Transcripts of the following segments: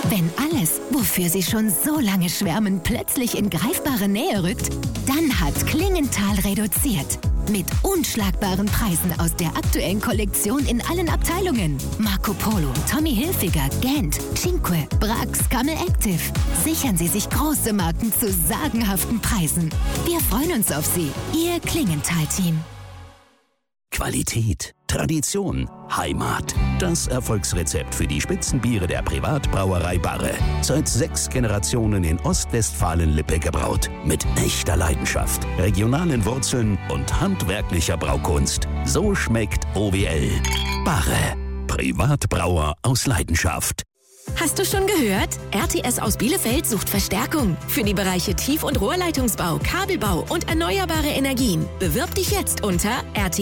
Wenn alles, wofür Sie schon so lange schwärmen, plötzlich in greifbare Nähe rückt, dann hat Klingenthal reduziert. Mit unschlagbaren Preisen aus der aktuellen Kollektion in allen Abteilungen. Marco Polo, Tommy Hilfiger, Gent, Cinque, Brax, Camel Active. Sichern Sie sich große Marken zu sagenhaften Preisen. Wir freuen uns auf Sie. Ihr Klingenthal-Team. Qualität, Tradition, Heimat. Das Erfolgsrezept für die Spitzenbiere der Privatbrauerei Barre. Seit 6 Generationen in Ostwestfalen-Lippe gebraut. Mit echter Leidenschaft, regionalen Wurzeln und handwerklicher Braukunst. So schmeckt OWL. Barre. Privatbrauer aus Leidenschaft. Hast du schon gehört? RTS aus Bielefeld sucht Verstärkung für die Bereiche Tief- und Rohrleitungsbau, Kabelbau und erneuerbare Energien. Bewirb dich jetzt unter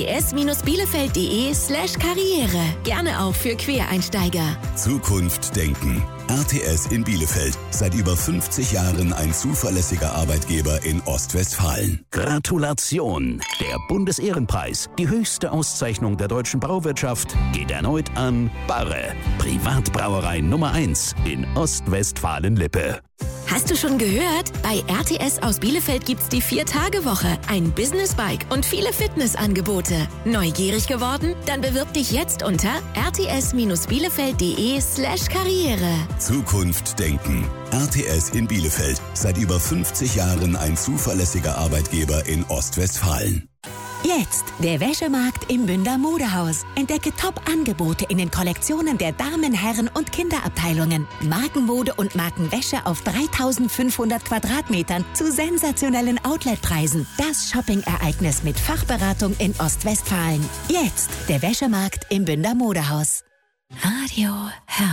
rts-bielefeld.de/karriere. Gerne auch für Quereinsteiger. Zukunft denken. RTS in Bielefeld. Seit über 50 Jahren ein zuverlässiger Arbeitgeber in Ostwestfalen. Gratulation! Der Bundesehrenpreis, die höchste Auszeichnung der deutschen Brauwirtschaft, geht erneut an Barre, Privatbrauerei Nummer 1 in Ostwestfalen-Lippe. Hast du schon gehört? Bei RTS aus Bielefeld gibt's die 4-Tage-Woche, ein Business-Bike und viele Fitnessangebote. Neugierig geworden? Dann bewirb dich jetzt unter rts-bielefeld.de/karriere. Zukunft denken. RTS in Bielefeld. Seit über 50 Jahren ein zuverlässiger Arbeitgeber in Ostwestfalen. Jetzt der Wäschemarkt im Bünder Modehaus. Entdecke Top-Angebote in den Kollektionen der Damen-, Herren- und Kinderabteilungen. Markenmode und Markenwäsche auf 3.500 Quadratmetern zu sensationellen Outletpreisen. Das Shopping-Ereignis mit Fachberatung in Ostwestfalen. Jetzt der Wäschemarkt im Bünder Modehaus. Radio Herr.